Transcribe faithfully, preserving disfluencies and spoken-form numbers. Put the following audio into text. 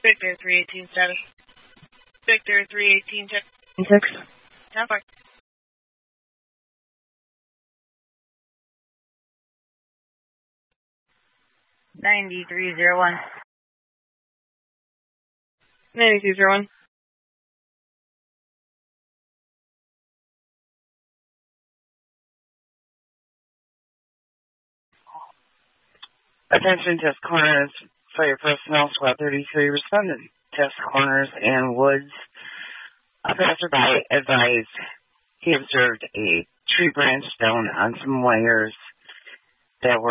Victor three eighteen status. Victor three eighteen check. six. How far? ninety-three zero one. ninety-two zero one. Attention test corners, fire personnel, SWAT thirty-three responded. Test corners and woods. A passerby advised he observed a tree branch down on some wires that were